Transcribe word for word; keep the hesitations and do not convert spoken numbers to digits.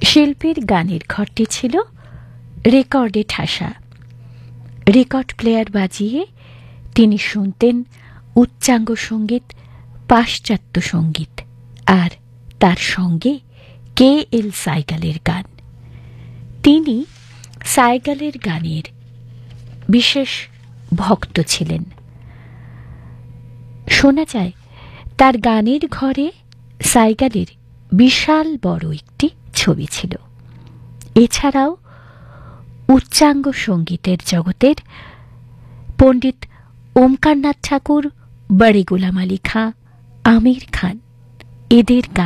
শিল্পীর গানের ঘরটি ছিল রেকর্ডে ঠাসা। রেকর্ড প্লেয়ার বাজিয়ে তিনি শুনতেন উচ্চাঙ্গ সঙ্গীত, পাশ্চাত্য সঙ্গীত, আর তার সঙ্গে কে এল সাইগালের গান। তিনি সাইগালের গানের বিশেষ ভক্ত ছিলেন। শোনা যায় তার গানের ঘরে সাইগালের বিশাল বড় একটি ছবি ছিল। এছাড়াও উচ্চাঙ্গ সঙ্গীতের জগতের পণ্ডিত ওমকারনাথ ঠাকুর, বড়ে গোলাম আলী খাঁ, আমির খান এদের গান